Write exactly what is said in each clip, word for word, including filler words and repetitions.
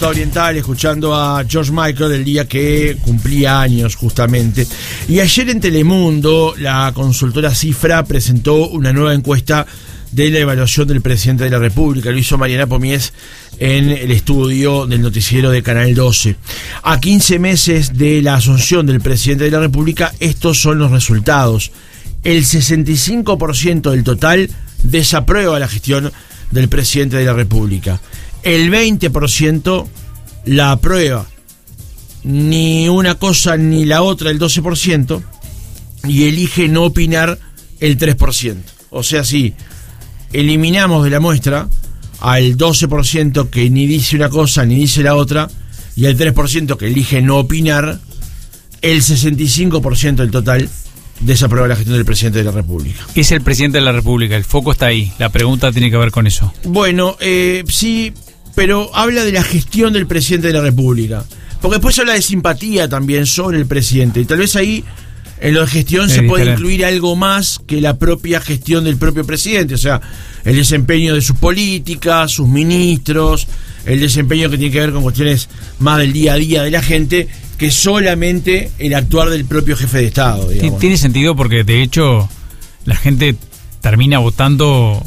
Oriental, escuchando a George Michael el día que cumplía años justamente. Y ayer en Telemundo la consultora Cifra presentó una nueva encuesta de la evaluación del presidente de la República. Lo hizo Mariana Pomies en el estudio del noticiero de Canal doce. A quince meses de la asunción del presidente de la República, estos son los resultados. El sesenta y cinco por ciento del total desaprueba la gestión del presidente de la República. El veinte por ciento la aprueba, ni una cosa ni la otra el doce por ciento, y elige no opinar el tres por ciento. O sea, si eliminamos de la muestra al doce por ciento que ni dice una cosa ni dice la otra, y al tres por ciento que elige no opinar, el sesenta y cinco por ciento del total desaprueba la gestión del presidente de la República. Es el presidente de la República, el foco está ahí, la pregunta tiene que ver con eso. Bueno, eh, sí, pero habla de la gestión del presidente de la República, porque después habla de simpatía también sobre el presidente, y tal vez ahí en lo de gestión es se diferente. Puede incluir algo más que la propia gestión del propio presidente, o sea, el desempeño de sus políticas, sus ministros, el desempeño que tiene que ver con cuestiones más del día a día de la gente, que solamente el actuar del propio jefe de Estado, digamos. Tiene sentido porque de hecho la gente termina votando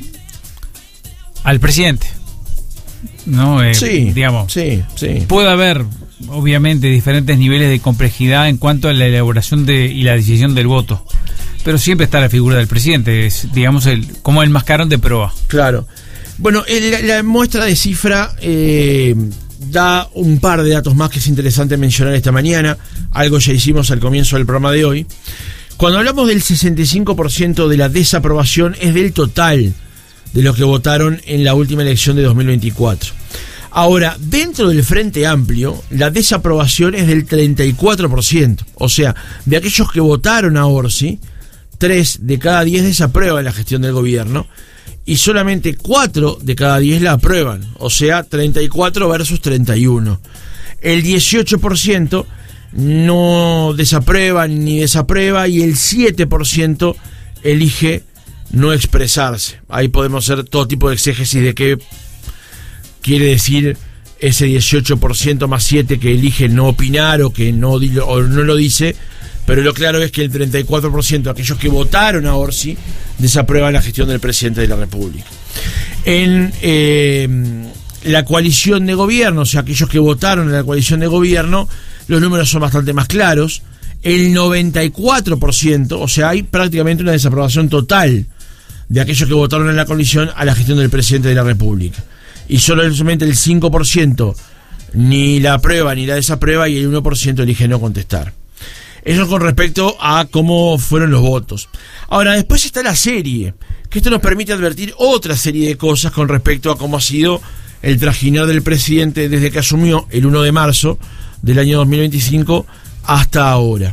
al presidente, ¿no? Eh, sí, digamos, sí, sí. Puede haber obviamente diferentes niveles de complejidad en cuanto a la elaboración de y la decisión del voto, pero siempre está la figura del presidente, es, digamos, el como el mascarón de proa. Claro. Bueno, el, la, la muestra de Cifra eh, da un par de datos más que es interesante mencionar esta mañana, algo ya hicimos al comienzo del programa de hoy. Cuando hablamos del sesenta y cinco por ciento de la desaprobación, es del total de los que votaron en la última elección de dos mil veinticuatro. Ahora, dentro del Frente Amplio, la desaprobación es del treinta y cuatro por ciento. O sea, de aquellos que votaron a Orsi, tres de cada diez desaprueban la gestión del gobierno y solamente cuatro de cada diez la aprueban. O sea, treinta y cuatro versus treinta y uno. El dieciocho por ciento no desaprueba ni desaprueba y el siete por ciento elige no expresarse. Ahí podemos hacer todo tipo de exégesis de qué quiere decir ese dieciocho por ciento más siete que elige no opinar o que no, o no lo dice, pero lo claro es que el treinta y cuatro por ciento de aquellos que votaron a Orsi desaprueban la gestión del presidente de la República. En eh, la coalición de gobierno, o sea, aquellos que votaron en la coalición de gobierno, los números son bastante más claros. El noventa y cuatro por ciento, o sea, hay prácticamente una desaprobación total de aquellos que votaron en la coalición a la gestión del presidente de la República. Y solamente el cinco por ciento ni la aprueba ni la desaprueba y el uno por ciento elige no contestar. Eso con respecto a cómo fueron los votos. Ahora, después está la serie, que esto nos permite advertir otra serie de cosas con respecto a cómo ha sido el trajinar del presidente desde que asumió el uno de marzo del año dos mil veinticinco hasta ahora.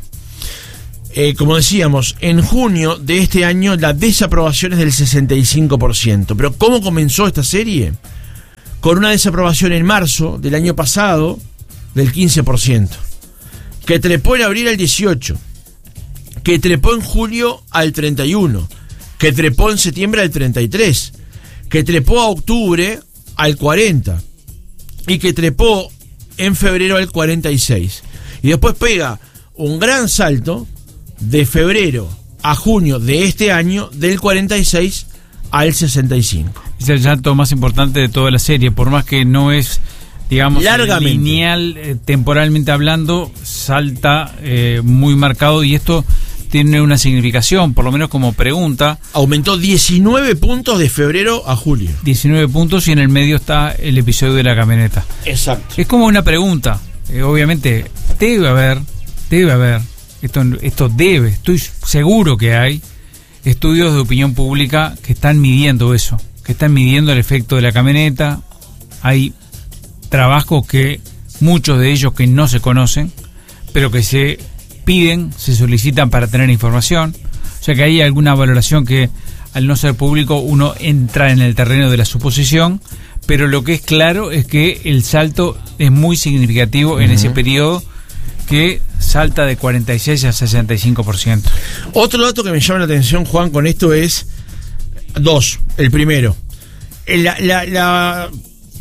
Eh, como decíamos, en junio de este año la desaprobación es del sesenta y cinco por ciento. Pero ¿cómo comenzó esta serie? Con una desaprobación en marzo del año pasado del quince por ciento, que trepó en abril al dieciocho por ciento, que trepó en julio al treinta y uno por ciento, que trepó en septiembre al treinta y tres por ciento, que trepó a octubre al cuarenta por ciento y que trepó en febrero al cuarenta y seis por ciento. Y después pega un gran salto de febrero a junio de este año del cuarenta y seis al sesenta y cinco. Es el salto más importante de toda la serie, por más que no es, digamos, lineal, eh, temporalmente hablando, salta eh, muy marcado, y esto tiene una significación, por lo menos como pregunta. Aumentó diecinueve puntos de febrero a julio. diecinueve puntos y en el medio está el episodio de la camioneta. Exacto. Es como una pregunta. Eh, obviamente debe haber, debe haber, esto, esto debe, estoy seguro que hay estudios de opinión pública que están midiendo eso, que están midiendo el efecto de la camioneta. Hay trabajos que, muchos de ellos que no se conocen, pero que se piden, se solicitan para tener información. O sea que hay alguna valoración que, al no ser público, uno entra en el terreno de la suposición, pero lo que es claro es que el salto es muy significativo uh-huh. en ese periodo, que salta de cuarenta y seis a sesenta y cinco por ciento. Otro dato que me llama la atención, Juan, con esto es dos. El primero, la, la, la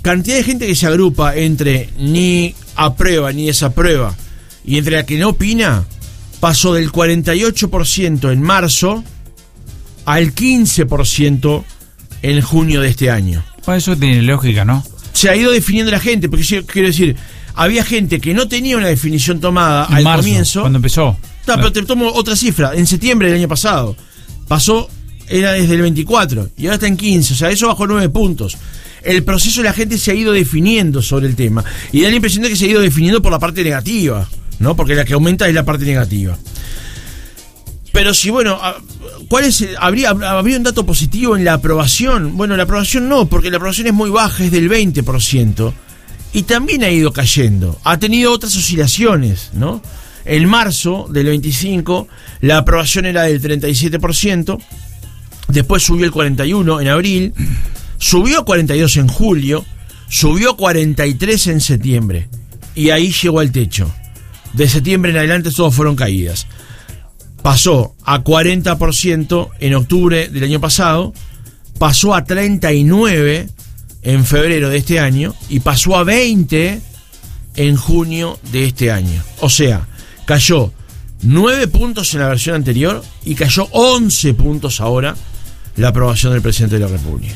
cantidad de gente que se agrupa entre ni aprueba ni desaprueba y entre la que no opina pasó del cuarenta y ocho por ciento en marzo al quince por ciento en junio de este año. Bueno, eso tiene lógica, ¿no? Se ha ido definiendo la gente, porque yo quiero decir, había gente que no tenía una definición tomada en al marzo, comienzo. Cuando empezó. No, pero te tomo otra cifra. En septiembre del año pasado pasó, era desde el veinticuatro y ahora está en quince, o sea, eso bajó nueve puntos. El proceso de la gente se ha ido definiendo sobre el tema y da la impresión de que se ha ido definiendo por la parte negativa, ¿no? Porque la que aumenta es la parte negativa. Pero si, bueno, ¿cuál es el, habría, habría un dato positivo en la aprobación? Bueno, la aprobación no, porque la aprobación es muy baja, es del veinte por ciento y también ha ido cayendo. Ha tenido otras oscilaciones, ¿no? En marzo del veinticinco la aprobación era del treinta y siete por ciento, después subió el cuarenta y uno por ciento en abril, subió a cuarenta y dos por ciento en julio, subió a cuarenta y tres por ciento en septiembre y ahí llegó al techo. De septiembre en adelante todos fueron caídas. Pasó a cuarenta por ciento en octubre del año pasado, pasó a treinta y nueve por ciento en febrero de este año y pasó a veinte por ciento en junio de este año. O sea, cayó nueve puntos en la versión anterior y cayó once puntos ahora la aprobación del presidente de la República.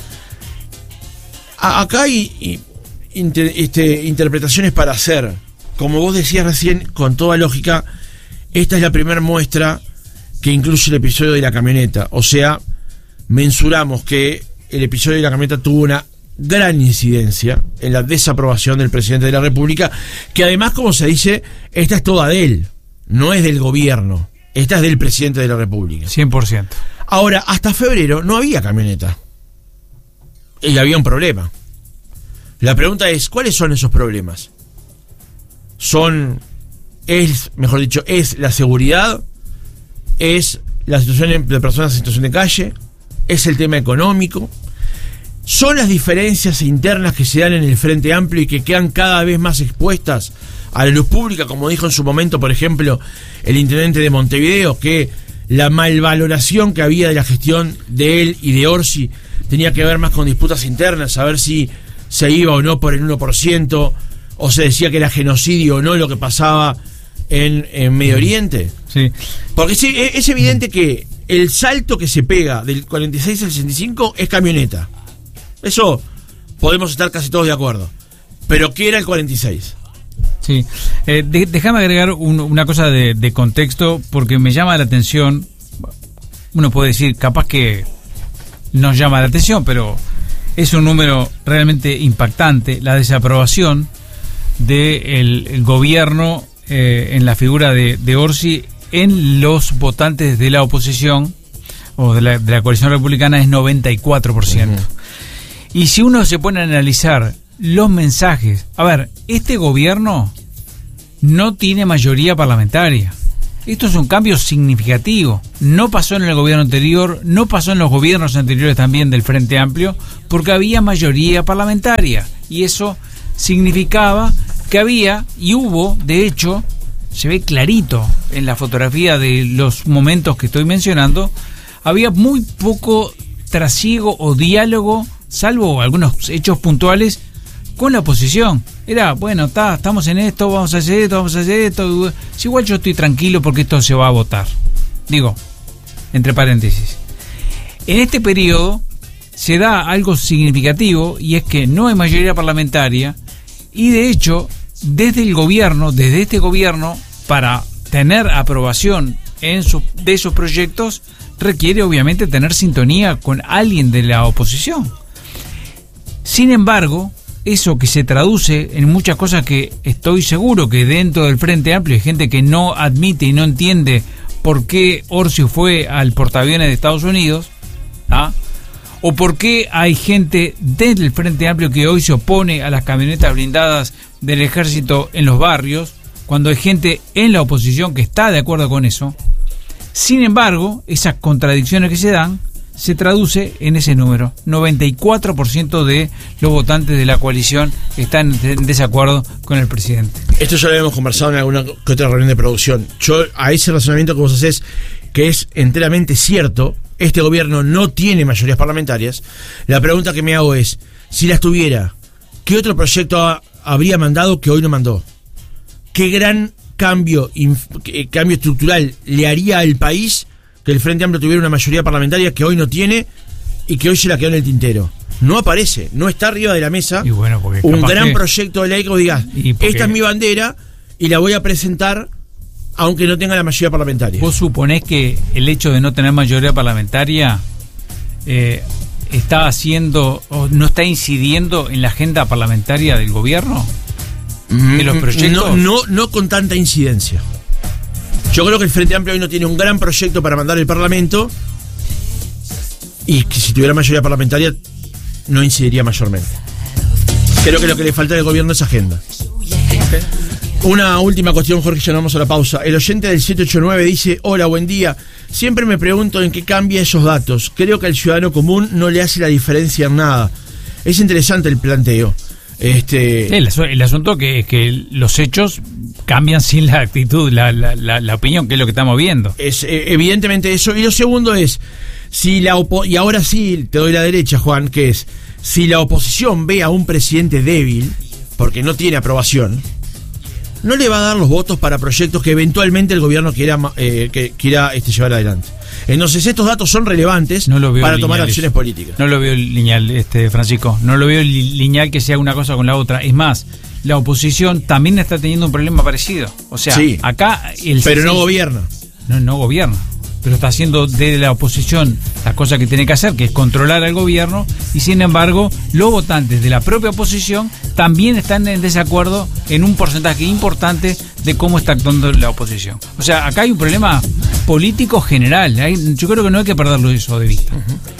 A- acá hay y, inter, este, interpretaciones para hacer. Como vos decías recién, con toda lógica, esta es la primera muestra que incluye el episodio de la camioneta. O sea, mensuramos que el episodio de la camioneta tuvo una gran incidencia en la desaprobación del presidente de la República, que además, como se dice, esta es toda de él, no es del gobierno, esta es del presidente de la República. cien por ciento. Ahora, hasta febrero no había camioneta y había un problema. La pregunta es, ¿cuáles son esos problemas? Son, es, mejor dicho, es la seguridad, es la situación de personas en situación de calle, es el tema económico, son las diferencias internas que se dan en el Frente Amplio y que quedan cada vez más expuestas a la luz pública, como dijo en su momento, por ejemplo, el intendente de Montevideo, que la malvaloración que había de la gestión de él y de Orsi tenía que ver más con disputas internas, a ver si se iba o no por el uno por ciento, o se decía que era genocidio o no lo que pasaba en, en Medio Oriente. Sí. Porque sí, es evidente que el salto que se pega del cuarenta y seis al sesenta y cinco es camioneta. Eso podemos estar casi todos de acuerdo. Pero ¿qué era el cuarenta y seis? Sí, eh, de, déjame agregar un, una cosa de, de contexto, porque me llama la atención. Uno puede decir, capaz que nos llama la atención, pero es un número realmente impactante, la desaprobación del el gobierno eh, en la figura de, de Orsi en los votantes de la oposición o de la, de la coalición republicana es noventa y cuatro por ciento. Uh-huh. Y si uno se pone a analizar los mensajes, a ver, este gobierno no tiene mayoría parlamentaria. Esto es un cambio significativo. No pasó en el gobierno anterior, no pasó en los gobiernos anteriores también del Frente Amplio, porque había mayoría parlamentaria. Y eso significaba que había, y hubo, de hecho, se ve clarito en la fotografía de los momentos que estoy mencionando, había muy poco trasiego o diálogo, salvo algunos hechos puntuales, con la oposición. Era, bueno, está, estamos en esto, vamos a hacer esto, vamos a hacer esto. Si igual yo estoy tranquilo porque esto se va a votar. Digo, entre paréntesis. En este periodo se da algo significativo y es que no hay mayoría parlamentaria y de hecho, desde el gobierno, desde este gobierno, para tener aprobación en su, de esos proyectos, requiere obviamente tener sintonía con alguien de la oposición. Sin embargo, eso que se traduce en muchas cosas que estoy seguro que dentro del Frente Amplio hay gente que no admite y no entiende por qué Orsi fue al portaaviones de Estados Unidos, ¿ah? O por qué hay gente desde el Frente Amplio que hoy se opone a las camionetas blindadas del ejército en los barrios, cuando hay gente en la oposición que está de acuerdo con eso. Sin embargo, esas contradicciones que se dan se traduce en ese número. noventa y cuatro por ciento de los votantes de la coalición están en desacuerdo con el presidente. Esto ya lo habíamos conversado en alguna que otra reunión de producción. Yo, a ese razonamiento que vos hacés, que es enteramente cierto, este gobierno no tiene mayorías parlamentarias, la pregunta que me hago es, si las tuviera, ¿qué otro proyecto ha, habría mandado que hoy no mandó? ¿Qué gran cambio, inf, eh, cambio estructural le haría al país que el Frente Amplio tuviera una mayoría parlamentaria que hoy no tiene y que hoy se la quedó en el tintero? No aparece, no está arriba de la mesa y bueno, un gran que... proyecto de ley que digas, porque... esta es mi bandera y la voy a presentar aunque no tenga la mayoría parlamentaria. ¿Vos suponés que el hecho de no tener mayoría parlamentaria eh, está haciendo o no está incidiendo en la agenda parlamentaria del gobierno? ¿De los proyectos? No, no, no con tanta incidencia. Yo creo que el Frente Amplio hoy no tiene un gran proyecto para mandar al Parlamento y que si tuviera mayoría parlamentaria no incidiría mayormente. Creo que lo que le falta al gobierno es agenda. Okay. Una última cuestión, Jorge, ya nos vamos a la pausa. El oyente del siete ocho nueve dice: hola, buen día. Siempre me pregunto en qué cambia esos datos. Creo que al ciudadano común no le hace la diferencia en nada. Es interesante el planteo. Este... El, el asunto que es que los hechos cambian sin la actitud, la, la, la, la opinión, que es lo que estamos viendo. Es eh, evidentemente eso. Y lo segundo es, si la opo- y ahora sí te doy la derecha, Juan, que es, si la oposición ve a un presidente débil, porque no tiene aprobación, no le va a dar los votos para proyectos que eventualmente el gobierno quiera, eh, que quiera este, llevar adelante. Entonces estos datos son relevantes no para tomar acciones políticas. No lo veo lineal, este Francisco. No lo veo lineal que sea una cosa con la otra. Es más, la oposición también está teniendo un problema parecido. O sea, sí, acá... el pero no gobierna. No, no gobierna. Pero está haciendo de la oposición la cosa que tiene que hacer, que es controlar al gobierno, y sin embargo, los votantes de la propia oposición también están en desacuerdo en un porcentaje importante de cómo está actuando la oposición. O sea, acá hay un problema político general. Hay, yo creo que no hay que perderlo eso de vista. Uh-huh.